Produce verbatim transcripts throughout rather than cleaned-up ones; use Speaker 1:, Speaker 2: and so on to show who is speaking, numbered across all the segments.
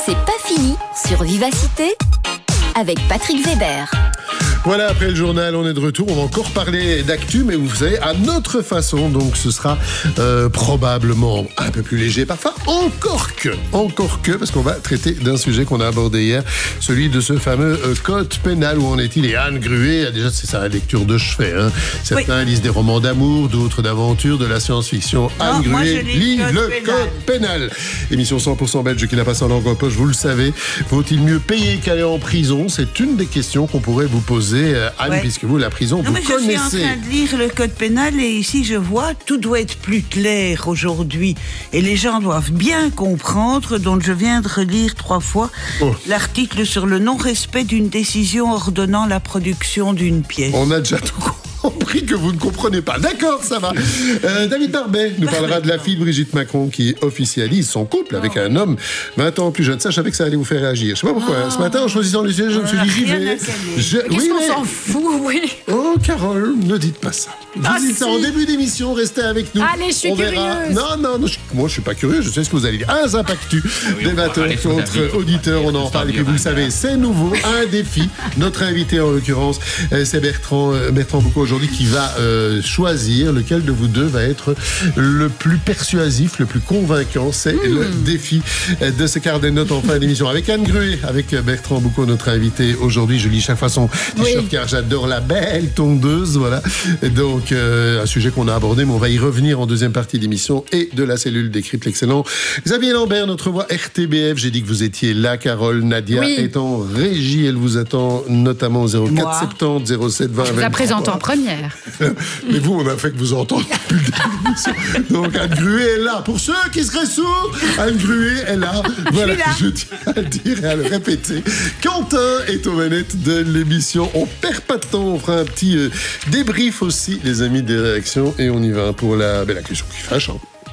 Speaker 1: C'est pas fini sur Vivacité avec Patrick Weber.
Speaker 2: Voilà, après le journal, on est de retour. On va encore parler d'actu, mais vous savez, à notre façon. Donc, ce sera euh, probablement un peu plus léger, parfois encore que, encore que, parce qu'on va traiter d'un sujet qu'on a abordé hier, celui de ce fameux euh, code pénal. Où en est-il? Et Anne Gruet, déjà, c'est sa lecture de chevet. Hein. Certains oui. lisent des romans d'amour, d'autres d'aventure, de la science-fiction. Non, Anne Gruet lit le, le pénal. Code pénal. Émission cent pour cent belge qui n'a pas sa langue en poche, vous le savez. Faut-il mieux payer qu'aller en prison? C'est une des questions qu'on pourrait vous poser. Anne, ouais. puisque vous, la prison, non, vous mais connaissez.
Speaker 3: Je suis en train de lire le code pénal et ici, je vois, tout doit être plus clair aujourd'hui. Et les gens doivent bien comprendre, donc je viens de relire trois fois oh. l'article sur le non-respect d'une décision ordonnant la production d'une pièce.
Speaker 2: On a déjà tout compris que vous ne comprenez pas. D'accord, ça va. Euh, David Barbet nous parlera de la fille de Brigitte Macron qui officialise son couple avec un homme vingt ans plus jeune. Ça, je savais que ça allait vous faire réagir. Je sais pas pourquoi. Oh. Ce matin, en choisissant le sujet, je me suis dit, j'y vais.
Speaker 4: Je... Qu'est-ce oui, qu'on mais... s'en fout, oui.
Speaker 2: Oh, Carole, ne dites pas ça. Vous ah, dites si. ça en début d'émission, restez avec nous.
Speaker 4: Allez, je suis
Speaker 2: On
Speaker 4: curieuse.
Speaker 2: Verra. Non, non, non je... moi, je suis pas curieux. Je sais ce que vous allez dire. Un Impactu, ah oui, débatteur contre auditeurs, on en parle. Et puis, vous le savez, c'est nouveau, un défi. Notre invité, en l'occurrence, c'est Bertrand, Bertrand Boucaud, aujourd'hui, qui va euh, choisir lequel de vous deux va être le plus persuasif, le plus convaincant. C'est mmh. le défi de ce quart de notes en fin d'émission. Avec Anne Gruet, avec Bertrand Boucaud, notre invité aujourd'hui. Je lis chaque fois son t-shirt oui. car j'adore la belle tondeuse. Voilà. Et donc, euh, un sujet qu'on a abordé, mais on va y revenir en deuxième partie d'émission et de la cellule décrypte l'excellent Xavier Lambert, notre voix R T B F. J'ai dit que vous étiez là, Carole. Nadia oui. est en régie. Elle vous attend notamment au zéro quatre soixante-dix zéro sept vingt.
Speaker 4: Je vous la présente en première.
Speaker 2: Mais vous, on a fait que vous entendre depuis le début de l'émission. Donc, Anne Gruet est là. Pour ceux qui seraient sourds, Anne Gruet est là. Voilà, je, je tiens à le dire et à le répéter. Quentin est aux manettes de l'émission. On perd pas de temps. On fera un petit euh, débrief aussi, les amis des réactions. Et on y va pour la, ben, la question qui fâche. Hein.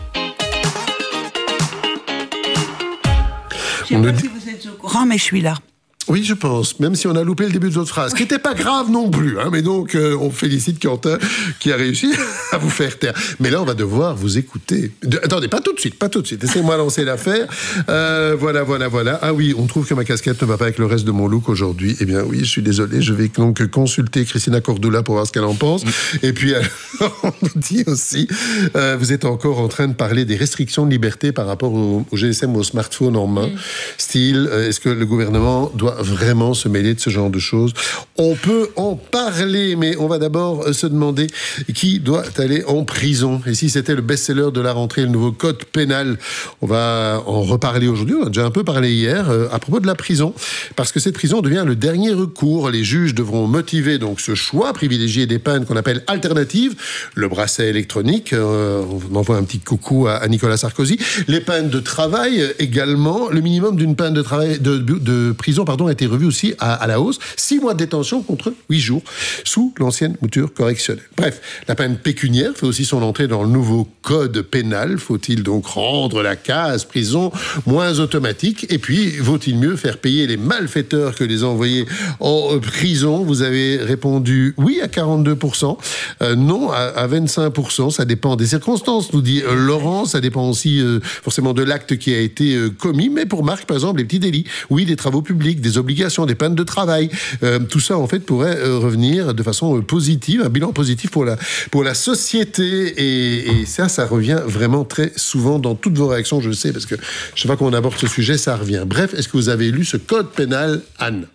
Speaker 3: Je ne sais pas dit... si vous êtes au courant, mais je suis là.
Speaker 2: Oui, je pense, même si on a loupé le début de votre phrase, oui. qui n'était pas grave non plus. Hein, mais donc, euh, on félicite Quentin qui a réussi à vous faire taire. Mais là, on va devoir vous écouter. De... Attendez, pas tout de suite, pas tout de suite. Laissez-moi lancer l'affaire. Euh, voilà, voilà, voilà. Ah oui, on trouve que ma casquette ne va pas avec le reste de mon look aujourd'hui. Eh bien oui, je suis désolé. Je vais donc consulter Christina Cordula pour voir ce qu'elle en pense. Mm. Et puis, alors, on nous dit aussi, euh, vous êtes encore en train de parler des restrictions de liberté par rapport au, au G S M, au smartphone en main. Mm. Style, euh, est-ce que le gouvernement doit vraiment se mêler de ce genre de choses? On peut en parler, mais on va d'abord se demander qui doit aller en prison. Et si c'était le best-seller de la rentrée, le nouveau code pénal, on va en reparler aujourd'hui. On a déjà un peu parlé hier euh, à propos de la prison, parce que cette prison devient le dernier recours. Les juges devront motiver donc ce choix, privilégier des peines qu'on appelle alternatives, le bracelet électronique, euh, on envoie un petit coucou à, à Nicolas Sarkozy, les peines de travail également, le minimum d'une peine de travail de, de, de prison, pardon, a été revu aussi à, à la hausse. Six mois de détention contre huit jours sous l'ancienne mouture correctionnelle. Bref, la peine pécuniaire fait aussi son entrée dans le nouveau code pénal. Faut-il donc rendre la case prison moins automatique? Et puis, vaut-il mieux faire payer les malfaiteurs que les envoyer en prison? Vous avez répondu oui à quarante-deux pour cent, euh, non à, à vingt-cinq pour cent. Ça dépend des circonstances, nous dit euh, Laurent. Ça dépend aussi euh, forcément de l'acte qui a été euh, commis. Mais pour Marc, par exemple, les petits délits. Oui, des travaux publics, des obligations, des peines de travail. Euh, tout ça, en fait, pourrait euh, revenir de façon euh, positive, un bilan positif pour la, pour la société. Et, et ça, ça revient vraiment très souvent dans toutes vos réactions, je le sais, parce que chaque fois qu'on aborde ce sujet, ça revient. Bref, est-ce que vous avez lu ce code pénal, Anne?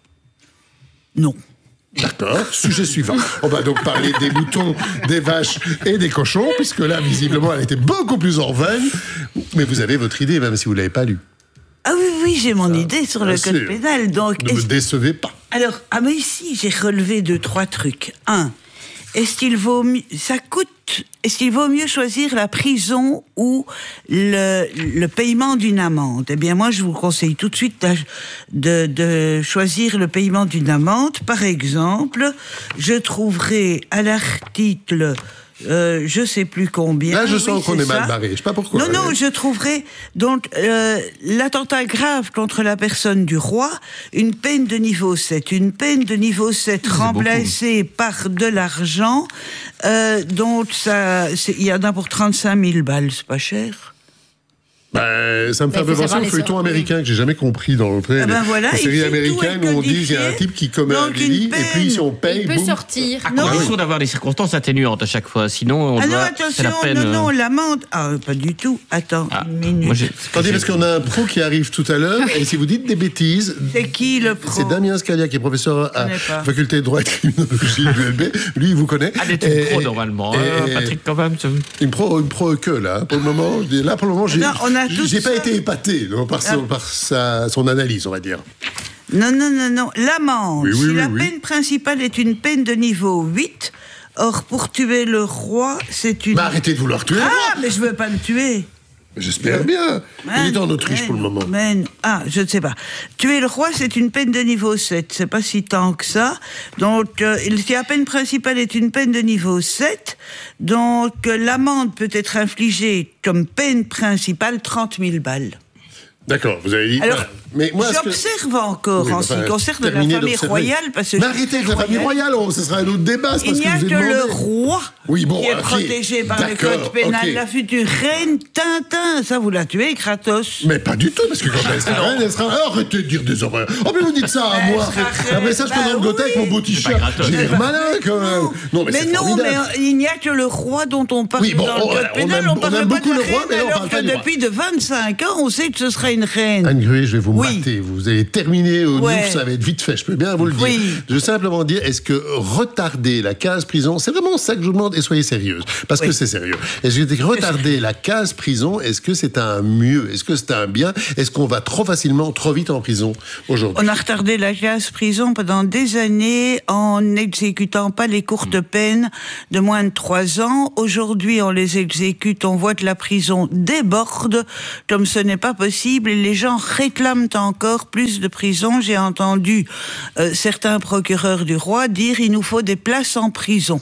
Speaker 3: Non.
Speaker 2: D'accord, sujet suivant. On va donc parler des moutons, des vaches et des cochons, puisque là, visiblement, elle était beaucoup plus en veine. Mais vous avez votre idée, même si vous ne l'avez pas lu.
Speaker 3: Ah oui, oui, j'ai mon ça, idée sur le code sûr. pénal. Donc,
Speaker 2: ne me décevez pas.
Speaker 3: Alors, ah mais ici, j'ai relevé deux, trois trucs. Un, est-ce qu'il vaut mieux... Ça coûte... Est-ce qu'il vaut mieux choisir la prison ou le, le paiement d'une amende? Eh bien, moi, je vous conseille tout de suite de, de choisir le paiement d'une amende. Par exemple, je trouverai à l'article... Euh, je sais plus combien.
Speaker 2: Là, je sens
Speaker 3: oui,
Speaker 2: qu'on est
Speaker 3: ça.
Speaker 2: mal barré. Je sais pas pourquoi.
Speaker 3: Non, non, je trouverai donc euh, l'attentat grave contre la personne du roi, une peine de niveau sept. Une peine de niveau sept c'est remplacée beaucoup. par de l'argent, euh, dont ça, il y en a pour trente-cinq mille balles, c'est pas cher.
Speaker 2: Bah, ça me fait un peu
Speaker 4: il faut
Speaker 2: penser
Speaker 4: savoir
Speaker 2: au
Speaker 4: les
Speaker 2: feuilleton
Speaker 4: sortes,
Speaker 2: américain que j'ai jamais compris dans le
Speaker 3: Ah ben voilà,
Speaker 2: la
Speaker 3: et
Speaker 2: série
Speaker 3: c'est tout
Speaker 2: américaine
Speaker 3: est
Speaker 2: où on dit il y a un
Speaker 3: codifié.
Speaker 2: type qui commet un
Speaker 3: Donc, une
Speaker 2: délit et
Speaker 3: peine.
Speaker 2: puis si on paye,
Speaker 4: Il peut
Speaker 2: boum.
Speaker 4: sortir.
Speaker 5: À
Speaker 3: Non.
Speaker 5: condition d'avoir des circonstances atténuantes à chaque fois. Sinon, on
Speaker 3: Ah non,
Speaker 5: doit.
Speaker 3: attention,
Speaker 5: c'est la peine.
Speaker 3: non, non,
Speaker 5: euh,
Speaker 3: l'amende. Ah, pas du tout. Attends,
Speaker 5: ah,
Speaker 3: une minute.
Speaker 5: moi, j'ai-
Speaker 2: Attendez, parce qu'on a un pro qui arrive tout à l'heure, et si vous dites des bêtises,
Speaker 3: C'est qui le pro?
Speaker 2: c'est Damien Scalia qui est professeur à
Speaker 3: connais pas.
Speaker 2: la faculté de droit et de criminologie de l'U L B. Lui, il vous connaît.
Speaker 5: Ah, des trucs
Speaker 2: Et-
Speaker 5: pro
Speaker 2: et-
Speaker 5: normalement.
Speaker 2: et-
Speaker 5: hein,
Speaker 2: et-
Speaker 5: Patrick, quand même. ça-
Speaker 2: Une pro, une pro que là, hein, pour le moment. je dis, Là, pour le moment, j'ai,
Speaker 3: Non, on a
Speaker 2: j'ai
Speaker 3: tout
Speaker 2: j'ai pas
Speaker 3: ça.
Speaker 2: été épaté non, par, son,
Speaker 3: Ah.
Speaker 2: par sa, son analyse, on va dire.
Speaker 3: Non, non, non, non. L'amende.
Speaker 2: Oui, oui,
Speaker 3: si
Speaker 2: oui,
Speaker 3: la
Speaker 2: oui.
Speaker 3: peine principale est une peine de niveau huit, or pour tuer le roi, c'est une.
Speaker 2: Mais arrêtez de vouloir tuer le roi.
Speaker 3: Ah, mais je veux pas le tuer.
Speaker 2: J'espère bien. Il est en Autriche
Speaker 3: Man,
Speaker 2: pour le moment.
Speaker 3: man. Ah, je ne sais pas. Tuer le roi, c'est une peine de niveau sept. C'est pas si tant que ça. Donc, euh, si la peine principale est une peine de niveau sept, donc euh, l'amende peut être infligée comme peine principale trente mille balles.
Speaker 2: D'accord, vous avez dit.
Speaker 3: Alors,
Speaker 2: voilà. Mais moi, ce que-
Speaker 3: j'observe encore
Speaker 2: Oui,
Speaker 3: en
Speaker 2: enfin,
Speaker 3: ce qui concerne la
Speaker 2: terminez
Speaker 3: famille
Speaker 2: d'observer.
Speaker 3: royale, parce que
Speaker 2: Mais
Speaker 3: je
Speaker 2: arrêtez
Speaker 3: suis
Speaker 2: avec la famille royale, oh, ce sera un autre débat. c'est
Speaker 3: Il
Speaker 2: parce
Speaker 3: n'y a
Speaker 2: vous
Speaker 3: que
Speaker 2: ai demandé.
Speaker 3: le roi
Speaker 2: Oui, bon,
Speaker 3: qui est
Speaker 2: ok,
Speaker 3: protégé par le
Speaker 2: d'accord,
Speaker 3: code pénal.
Speaker 2: ok.
Speaker 3: La future reine Tintin, ça vous l'a tué, Kratos.
Speaker 2: Mais pas du tout, parce que quand elle sera reine, elle sera. Ah, arrêtez de dire des horreurs. Oh, mais vous dites ça à
Speaker 3: Elle
Speaker 2: moi.
Speaker 3: sera reine,
Speaker 2: Après ça, je peux
Speaker 3: bah
Speaker 2: dans le goûter avec
Speaker 3: oui.
Speaker 2: mon beau t-shirt.
Speaker 5: pas gratos.
Speaker 2: J'ai l'air malin quand même. Non, mais,
Speaker 3: Mais
Speaker 2: c'est
Speaker 3: non,
Speaker 2: formidable.
Speaker 3: mais euh, il n'y a que le roi dont on parle
Speaker 2: Oui, bon,
Speaker 3: dans le
Speaker 2: on-
Speaker 3: code
Speaker 2: on
Speaker 3: pénal.
Speaker 2: aime-
Speaker 3: On,
Speaker 2: on
Speaker 3: parle
Speaker 2: aime
Speaker 3: pas de
Speaker 2: beaucoup
Speaker 3: la
Speaker 2: le roi,
Speaker 3: reine,
Speaker 2: mais là, on
Speaker 3: alors
Speaker 2: parle
Speaker 3: que
Speaker 2: pas du roi.
Speaker 3: depuis de vingt-cinq ans, on sait que ce sera une reine.
Speaker 2: Anne Gruy, je vais vous
Speaker 3: Oui.
Speaker 2: mater. Vous allez terminer au
Speaker 3: Ouais.
Speaker 2: Diouf, ça va être vite fait, je peux bien vous le dire.
Speaker 3: Oui.
Speaker 2: Je veux simplement dire, est-ce que retarder la case prison, c'est vraiment ça que je vous demande, et soyez sérieuse, parce que
Speaker 3: Oui.
Speaker 2: c'est sérieux. Est-ce que retarder la case prison, est-ce que c'est un mieux? Est-ce que c'est un bien? Est-ce qu'on va trop facilement, trop vite en prison aujourd'hui?
Speaker 3: On a retardé la case prison pendant des années en n'exécutant pas les courtes peines de moins de trois ans. Aujourd'hui, on les exécute, on voit que la prison déborde, comme ce n'est pas possible, et les gens réclament encore plus de prison. J'ai entendu euh, certains procureurs du roi dire il nous faut des places en prison.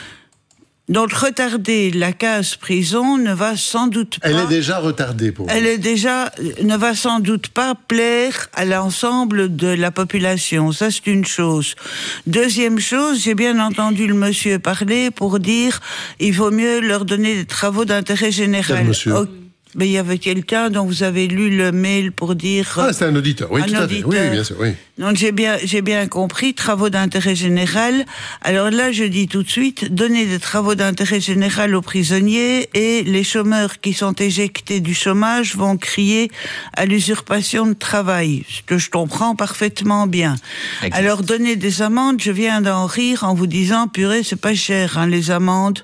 Speaker 3: Donc retarder la case prison ne va sans doute pas...
Speaker 2: Elle est déjà retardée pour vous.
Speaker 3: Elle est déjà, ne va sans doute pas plaire à l'ensemble de la population. Ça, c'est une chose. Deuxième chose, j'ai bien entendu le monsieur parler pour dire il vaut mieux leur donner des travaux d'intérêt général.
Speaker 2: Quel monsieur?
Speaker 3: Oh, mais il y avait quelqu'un dont vous avez lu le mail pour dire...
Speaker 2: Ah, c'est un auditeur, oui,
Speaker 3: Un
Speaker 2: tout à fait. Oui,
Speaker 3: auditeur.
Speaker 2: oui, bien sûr, oui.
Speaker 3: Donc j'ai bien, j'ai bien compris, travaux d'intérêt général. Alors là, je dis tout de suite, donner des travaux d'intérêt général aux prisonniers et les chômeurs qui sont éjectés du chômage vont crier à l'usurpation de travail, ce que je comprends parfaitement bien.
Speaker 5: Exact.
Speaker 3: Alors donner des amendes, je viens d'en rire en vous disant, purée, c'est pas cher, hein, les amendes.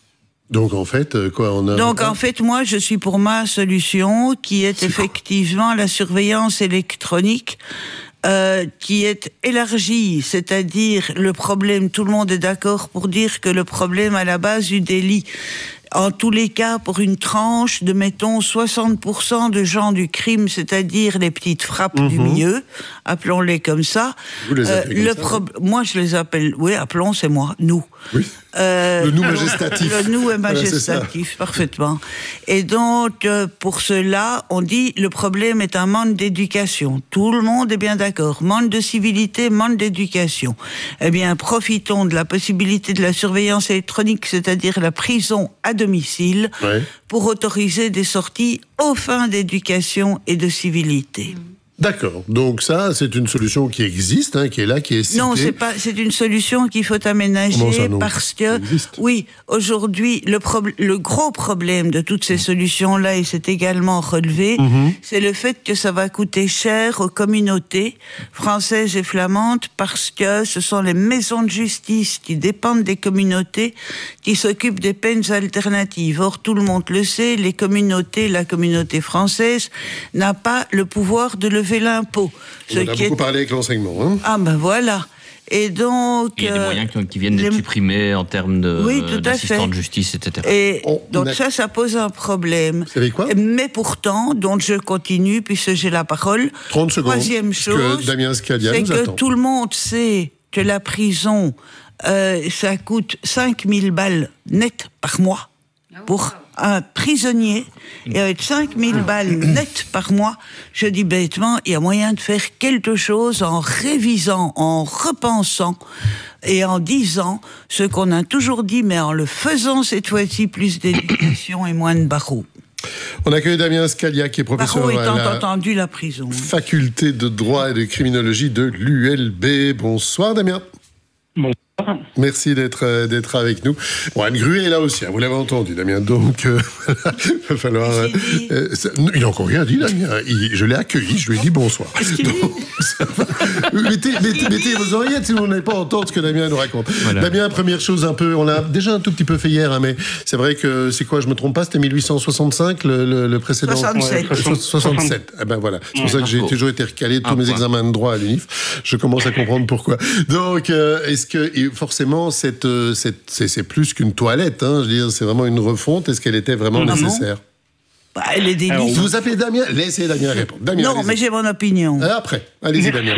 Speaker 2: Donc en fait, euh, quoi, on a...
Speaker 3: Donc en fait, moi, je suis pour ma solution, qui est effectivement la surveillance électronique, euh, qui est élargie, c'est-à-dire le problème, tout le monde est d'accord pour dire que le problème à la base du délit, en tous les cas, pour une tranche de, mettons, soixante pour cent de gens du crime, c'est-à-dire les petites frappes du milieu, appelons-les comme ça.
Speaker 2: Vous les appelez comme
Speaker 3: le
Speaker 2: ça,
Speaker 3: prob- Moi, je les appelle, oui, appelons, c'est moi, nous.
Speaker 2: Oui.
Speaker 3: Euh,
Speaker 2: Le nous majestatif.
Speaker 3: Le nous est
Speaker 2: Voilà, c'est ça.
Speaker 3: majestatif, parfaitement. Et donc, euh, pour cela, on dit le problème est un manque d'éducation. Tout le monde est bien d'accord. Manque de civilité, manque d'éducation. Eh bien, profitons de la possibilité de la surveillance électronique, c'est-à-dire la prison à domicile,
Speaker 2: Ouais.
Speaker 3: pour autoriser des sorties aux fins d'éducation et de civilité.
Speaker 2: D'accord. Donc ça, c'est une solution qui existe, hein, qui est là, qui est citée.
Speaker 3: Non, c'est pas. C'est une solution qu'il faut aménager.
Speaker 2: Comment ça, non?
Speaker 3: Parce
Speaker 2: Ça
Speaker 3: que
Speaker 2: existe.
Speaker 3: oui, aujourd'hui, le, prob- le gros problème de toutes ces solutions-là, et c'est également relevé,
Speaker 2: Mhm.
Speaker 3: c'est le fait que ça va coûter cher aux communautés françaises et flamandes, parce que ce sont les maisons de justice qui dépendent des communautés qui s'occupent des peines alternatives. Or, tout le monde le sait, les communautés, la communauté française n'a pas le pouvoir de lever l'impôt.
Speaker 2: On en a
Speaker 3: qui
Speaker 2: beaucoup
Speaker 3: est-
Speaker 2: parlé avec l'enseignement. Hein.
Speaker 3: Ah ben voilà. Et donc...
Speaker 5: Il y a des
Speaker 3: euh,
Speaker 5: moyens qui, qui viennent d'être
Speaker 3: les-
Speaker 5: supprimés en termes de,
Speaker 3: Oui, tout à
Speaker 5: d'assistants
Speaker 3: fait.
Speaker 5: de justice, et cetera.
Speaker 3: Et
Speaker 2: On- on
Speaker 3: donc
Speaker 2: a-
Speaker 3: ça, ça pose un problème.
Speaker 2: Vous savez quoi?
Speaker 3: Mais pourtant, donc je continue, puisque j'ai la parole.
Speaker 2: trente secondes,
Speaker 3: Troisième
Speaker 2: parce que
Speaker 3: chose,
Speaker 2: Damien Scalia
Speaker 3: c'est
Speaker 2: nous
Speaker 3: que
Speaker 2: attend.
Speaker 3: tout le monde sait que la prison, euh, ça coûte cinq mille balles net par mois pour un prisonnier. Et avec cinq mille balles net par mois, je dis bêtement, il y a moyen de faire quelque chose en révisant, en repensant et en disant ce qu'on a toujours dit, mais en le faisant cette fois-ci, plus d'éducation et moins de barreaux.
Speaker 2: On accueille Damien Scalia, qui est professeur
Speaker 3: Par où étant
Speaker 2: à la
Speaker 3: entendu la prison.
Speaker 2: faculté de droit et de criminologie de l'U L B. Bonsoir Damien.
Speaker 6: Bonsoir.
Speaker 2: Merci d'être euh, d'être avec nous. Bon, Anne Gruet est là aussi, hein, vous l'avez entendu, Damien. Donc, euh, il va falloir. Euh, euh, ça, il n'a encore rien dit, Damien. Il, je l'ai accueilli, je lui ai dit bonsoir. Donc, ça va. mettez, mettez, mettez vos oreillettes si vous n'allez pas entendre ce que Damien nous raconte. Voilà. Damien, première chose un peu, on l'a déjà un tout petit peu fait hier, hein, mais c'est vrai que c'est quoi, je me trompe pas, c'était mille huit cent soixante-cinq le, le, le précédent.
Speaker 3: soixante-sept.
Speaker 2: Ouais, soixante-sept. Eh ben voilà, c'est pour ça que j'ai toujours été recalé de tous
Speaker 5: un
Speaker 2: mes
Speaker 5: point.
Speaker 2: examens de droit à l'U N I F. Je commence à comprendre pourquoi. Donc, euh, est-ce que et forcément cette, cette c'est, c'est plus qu'une toilette, hein, je veux dire, c'est vraiment une refonte. Est-ce qu'elle était vraiment
Speaker 3: Non,
Speaker 2: nécessaire?
Speaker 3: Bah, elle est délicieuse.
Speaker 2: Vous vous appelez Damien? Laissez Damien répondre. Damien,
Speaker 3: Non,
Speaker 2: allez-y.
Speaker 3: mais j'ai mon opinion.
Speaker 2: Euh, Après, allez-y Damien.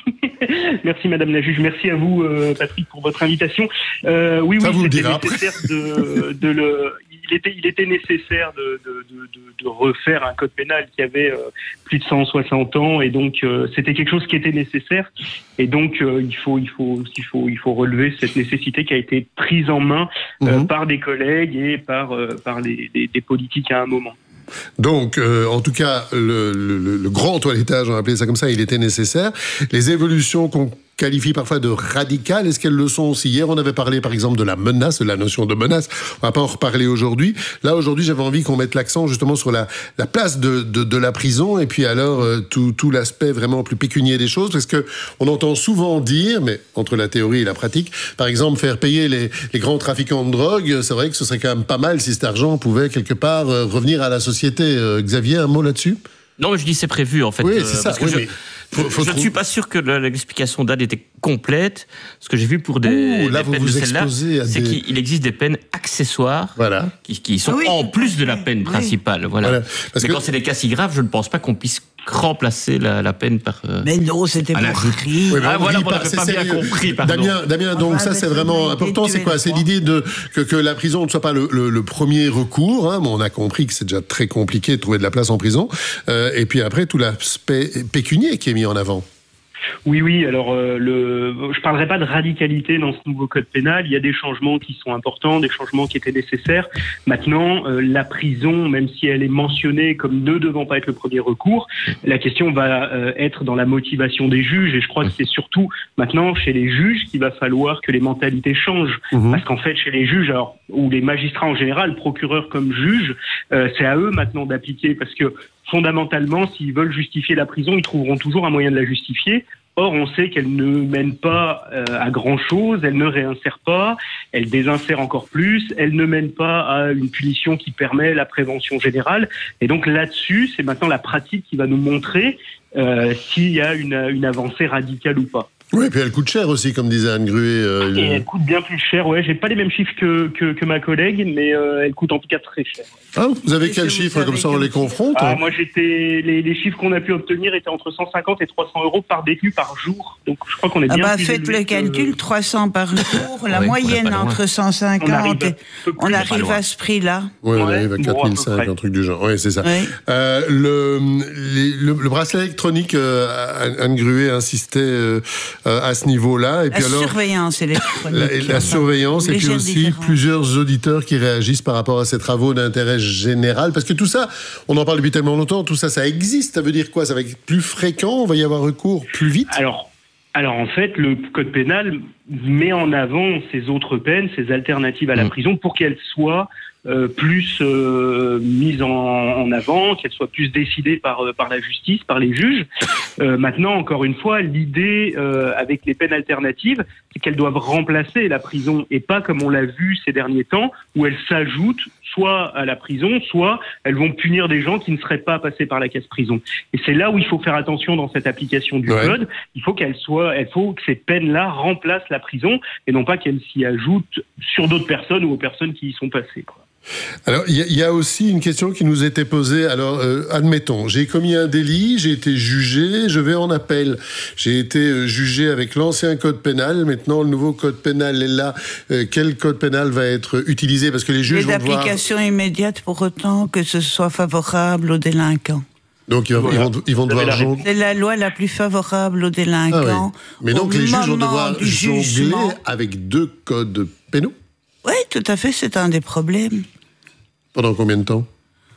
Speaker 6: Merci Madame la juge, merci à vous euh, Patrick pour votre invitation. Euh, oui,
Speaker 2: Ça
Speaker 6: oui,
Speaker 2: vous le
Speaker 6: c'était
Speaker 2: dira après.
Speaker 6: nécessaire de, de le. Il était, il était nécessaire de, de, de, de, de refaire un code pénal qui avait euh, plus de cent soixante ans, et donc euh, c'était quelque chose qui était nécessaire. Et donc euh, il faut, il faut, il faut, il faut relever cette nécessité qui a été prise en main euh,
Speaker 2: Mhm.
Speaker 6: par des collègues et par euh, par les, les, des politiques à un moment.
Speaker 2: Donc, euh, en tout cas, le, le, le grand toilettage, on va appeler ça comme ça, il était nécessaire. Les évolutions qu'on qualifie parfois de radicales, est-ce qu'elles le sont aussi? Hier, on avait parlé, par exemple, de la menace, de la notion de menace. On va pas en reparler aujourd'hui. Là, aujourd'hui, j'avais envie qu'on mette l'accent justement sur la, la place de, de, de la prison, et puis alors euh, tout, tout l'aspect vraiment plus pécunier des choses, parce que on entend souvent dire, mais entre la théorie et la pratique, par exemple, faire payer les, les grands trafiquants de drogue, c'est vrai que ce serait quand même pas mal si cet argent pouvait quelque part euh, revenir à la société. Euh, Xavier, un mot là-dessus?
Speaker 5: Non, mais je dis c'est prévu en fait.
Speaker 2: Oui,
Speaker 5: euh,
Speaker 2: c'est ça.
Speaker 5: parce que
Speaker 2: Oui,
Speaker 5: je,
Speaker 2: mais faut- faut
Speaker 5: je ne
Speaker 2: trou-
Speaker 5: suis pas sûr que le- l'explication d'Anne était complète. Ce que j'ai vu pour des,
Speaker 2: Ouh, là,
Speaker 5: des
Speaker 2: vous
Speaker 5: peines
Speaker 2: vous
Speaker 5: de celle-là,
Speaker 2: exposez à
Speaker 5: c'est
Speaker 2: des-
Speaker 5: qu'il existe des peines accessoires
Speaker 2: Voilà.
Speaker 5: qui, qui sont
Speaker 3: Ah oui,
Speaker 5: en
Speaker 3: tout à
Speaker 5: plus de la
Speaker 3: fait.
Speaker 5: peine
Speaker 3: Oui.
Speaker 5: principale. Voilà.
Speaker 2: Voilà. Parce
Speaker 5: Mais
Speaker 2: que-
Speaker 5: quand c'est des cas si graves, je ne pense pas qu'on puisse remplacer la, la peine par. euh,
Speaker 3: Mais non, c'était
Speaker 5: À la
Speaker 3: pour
Speaker 5: joute.
Speaker 3: rire.
Speaker 2: Oui, mais
Speaker 5: Ah,
Speaker 2: on
Speaker 5: voilà,
Speaker 2: rit
Speaker 5: on
Speaker 2: pas,
Speaker 5: l'avait
Speaker 2: c'est
Speaker 5: pas bien
Speaker 2: sérieux.
Speaker 5: compris, pardon.
Speaker 2: Damien, Damien, donc
Speaker 3: Ah,
Speaker 2: ça
Speaker 3: bah,
Speaker 2: c'est
Speaker 3: c'est
Speaker 2: vraiment
Speaker 3: vrai,
Speaker 2: important. C'est
Speaker 3: tuer
Speaker 2: quoi?
Speaker 3: le
Speaker 2: C'est
Speaker 3: droit.
Speaker 2: l'idée de que, que la prison ne soit pas le, le, le premier recours. Hein. Bon, on a compris que c'est déjà très compliqué de trouver de la place en prison. Euh, et puis après, tout l'aspect pécunier qui est mis en avant.
Speaker 6: Oui, oui. Alors, euh, le, je parlerai pas de radicalité dans ce nouveau code pénal. Il y a des changements qui sont importants, des changements qui étaient nécessaires. Maintenant, euh, la prison, même si elle est mentionnée comme ne devant pas être le premier recours, la question va euh, être dans la motivation des juges. Et je crois que c'est surtout maintenant chez les juges qu'il va falloir que les mentalités changent.
Speaker 2: Mmh.
Speaker 6: Parce qu'en fait, chez les juges, alors, ou les magistrats en général, procureurs comme juges, euh, c'est à eux maintenant d'appliquer. Parce que fondamentalement, s'ils veulent justifier la prison, ils trouveront toujours un moyen de la justifier. Or, on sait qu'elle ne mène pas euh, à grand-chose, elle ne réinsère pas, elle désinsère encore plus, elle ne mène pas à une punition qui permet la prévention générale. Et donc là-dessus, c'est maintenant la pratique qui va nous montrer euh, s'il y a une, une avancée radicale ou pas.
Speaker 2: Oui, et puis elle coûte cher aussi, comme disait Anne Gruet. Euh,
Speaker 6: Et elle coûte bien plus cher, ouais. J'ai pas les mêmes chiffres que, que, que ma collègue, mais euh, elle coûte en tout cas très cher.
Speaker 2: Ah, vous avez
Speaker 3: Est-ce
Speaker 2: quel
Speaker 3: que vous
Speaker 2: chiffre?
Speaker 3: savez
Speaker 2: Comme ça, on
Speaker 3: quel
Speaker 2: les
Speaker 3: chiffre
Speaker 2: confronte.
Speaker 6: Ah,
Speaker 2: hein.
Speaker 6: moi, j'étais les, les chiffres qu'on a pu obtenir étaient entre cent cinquante et trois cents euros par détenu par jour. Donc, je crois qu'on est
Speaker 3: Ah
Speaker 6: bien
Speaker 3: bah,
Speaker 6: plus
Speaker 3: faites
Speaker 6: élevé
Speaker 3: le
Speaker 6: que-
Speaker 3: calcul, trois cents par jour, la
Speaker 5: Oui, on
Speaker 3: moyenne
Speaker 5: est pas loin.
Speaker 3: entre cent
Speaker 6: On
Speaker 3: cinquante
Speaker 6: arrive
Speaker 3: et...
Speaker 6: un peu plus,
Speaker 3: On
Speaker 6: pas
Speaker 3: arrive
Speaker 5: loin.
Speaker 3: à ce prix-là.
Speaker 2: Oui, on
Speaker 6: Ouais,
Speaker 2: arrive à
Speaker 6: bon,
Speaker 2: quatre mille cinq,
Speaker 6: à peu près.
Speaker 2: un truc du genre. Oui, c'est ça.
Speaker 3: Oui.
Speaker 2: Euh, le, les- le, le bracelet électronique, euh, Anne- Anne Gruet insistait euh, euh, à ce niveau-là. Et
Speaker 3: La
Speaker 2: puis alors,
Speaker 3: surveillance électronique.
Speaker 2: la, la surveillance, et puis
Speaker 3: Légère
Speaker 2: aussi
Speaker 3: différence.
Speaker 2: plusieurs auditeurs qui réagissent par rapport à ces travaux d'intérêt général. Parce que tout ça, on en parle depuis tellement longtemps, tout ça, ça existe. Ça veut dire quoi? Ça va être plus fréquent? On va y avoir recours plus vite?
Speaker 6: Alors, alors en fait, le code pénal met en avant ces autres peines, ces alternatives à la
Speaker 5: Mmh.
Speaker 6: prison, pour qu'elles soient euh, plus euh, mises en, en avant, qu'elles soient plus décidées par euh, par la justice, par les juges. Euh, maintenant, encore une fois, l'idée euh, avec les peines alternatives, c'est qu'elles doivent remplacer la prison, et pas comme on l'a vu ces derniers temps, où elles s'ajoutent soit à la prison, soit elles vont punir des gens qui ne seraient pas passés par la case prison. Et c'est là où il faut faire attention dans cette application du
Speaker 2: Ouais.
Speaker 6: code. Il faut qu'elles soient, il faut que ces peines-là remplacent la prison, et non pas qu'elles s'y ajoutent sur d'autres personnes ou aux personnes qui y sont passées, quoi.
Speaker 2: Alors, il y, a- il y a aussi une question qui nous était posée. Alors, euh, admettons, j'ai commis un délit, j'ai été jugé, je vais en appel. J'ai été euh, jugé avec l'ancien code pénal. Maintenant, le nouveau code pénal est là. Euh, quel code pénal va être utilisé? Parce que les
Speaker 3: Et
Speaker 2: juges vont devoir...
Speaker 3: d'application immédiate pour autant que ce soit favorable aux délinquants.
Speaker 2: Donc, ils, vont-
Speaker 6: Voilà.
Speaker 2: ils vont, ils vont
Speaker 6: Vous avez
Speaker 2: devoir
Speaker 6: la
Speaker 2: jongler.
Speaker 3: C'est la loi la plus favorable aux
Speaker 2: Ah
Speaker 3: délinquants.
Speaker 2: oui. Mais donc,
Speaker 3: Au
Speaker 2: les juges vont
Speaker 3: moment
Speaker 2: devoir
Speaker 3: du
Speaker 2: jongler
Speaker 3: jugement.
Speaker 2: avec deux codes pénaux.
Speaker 3: Oui, tout à fait, c'est un des problèmes.
Speaker 2: Pendant combien de temps?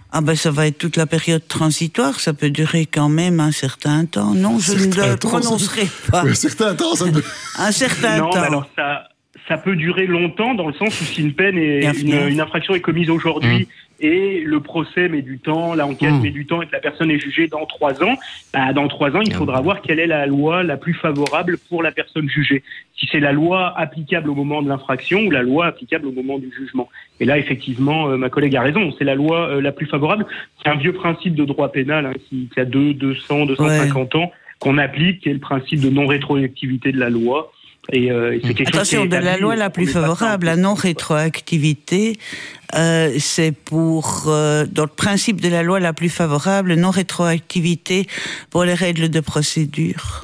Speaker 3: Ah ben ça va être toute la période transitoire, ça peut durer quand même un certain temps. Non, je ne le prononcerai pas.
Speaker 2: Un certain temps, ça peut...
Speaker 3: Un certain
Speaker 6: non,
Speaker 3: temps.
Speaker 6: Mais alors ça, ça peut durer longtemps dans le sens où si une peine est, une, une infraction est commise aujourd'hui mmh. et le procès met du temps, l'enquête mmh. met du temps et que la personne est jugée dans trois ans, bah dans trois ans, il faudra voir quelle est la loi la plus favorable pour la personne jugée. Si c'est la loi applicable au moment de l'infraction ou la loi applicable au moment du jugement. Et là, effectivement, euh, ma collègue a raison, c'est la loi euh, la plus favorable. C'est un vieux principe de droit pénal hein, qui, qui a deux, deux cents, deux cent cinquante ouais. ans qu'on applique, qui est le principe de non-rétroactivité de la loi. Et, euh, et c'est quelque
Speaker 3: Attention,
Speaker 6: chose qui est
Speaker 3: de la loi la plus favorable, la non-rétroactivité, euh, c'est pour, euh, dans le principe de la loi la plus favorable, non-rétroactivité pour les règles de procédure.